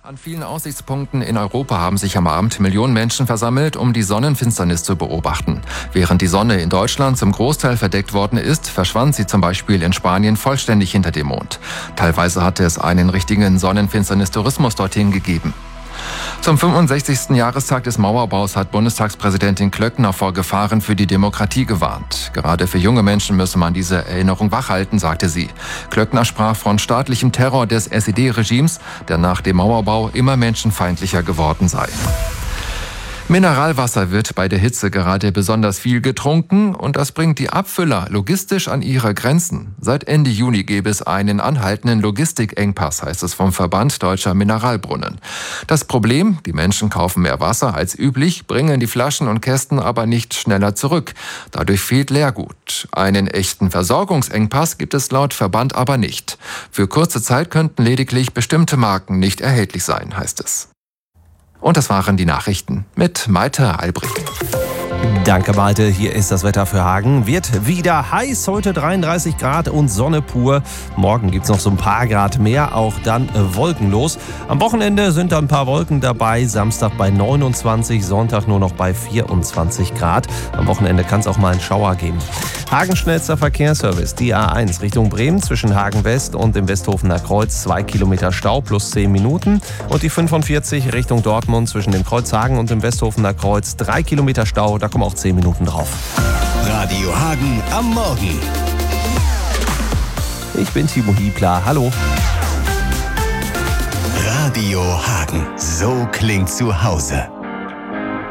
An vielen Aussichtspunkten in Europa haben sich am Abend Millionen Menschen versammelt, um die Sonnenfinsternis zu beobachten. Während die Sonne in Deutschland zum Großteil verdeckt worden ist, verschwand sie zum Beispiel in Spanien vollständig hinter dem Mond. Teilweise hatte es einen richtigen Sonnenfinsternis-Tourismus dorthin gegeben. Zum 65. Jahrestag des Mauerbaus hat Bundestagspräsidentin Klöckner vor Gefahren für die Demokratie gewarnt. Gerade für junge Menschen müsse man diese Erinnerung wachhalten, sagte sie. Klöckner sprach von staatlichem Terror des SED-Regimes, der nach dem Mauerbau immer menschenfeindlicher geworden sei. Mineralwasser wird bei der Hitze gerade besonders viel getrunken und das bringt die Abfüller logistisch an ihre Grenzen. Seit Ende Juni gäbe es einen anhaltenden Logistikengpass, heißt es vom Verband Deutscher Mineralbrunnen. Das Problem, die Menschen kaufen mehr Wasser als üblich, bringen die Flaschen und Kästen aber nicht schneller zurück. Dadurch fehlt Leergut. Einen echten Versorgungsengpass gibt es laut Verband aber nicht. Für kurze Zeit könnten lediglich bestimmte Marken nicht erhältlich sein, heißt es. Und das waren die Nachrichten mit Malte Albrecht. Danke, Malte. Hier ist das Wetter für Hagen. Wird wieder heiß, heute 33 Grad und Sonne pur. Morgen gibt's noch so ein paar Grad mehr, auch dann wolkenlos. Am Wochenende sind da ein paar Wolken dabei. Samstag bei 29, Sonntag nur noch bei 24 Grad. Am Wochenende kann es auch mal einen Schauer geben. Hagen schnellster Verkehrsservice, die A1 Richtung Bremen zwischen Hagen West und dem Westhofener Kreuz 2 Kilometer Stau plus 10 Minuten. Und die 45 Richtung Dortmund zwischen dem Kreuz Hagen und dem Westhofener Kreuz 3 Kilometer Stau, da kommen auch 10 Minuten drauf. Radio Hagen am Morgen. Ich bin Timo Hiebler, hallo. Radio Hagen, so klingt zu Hause.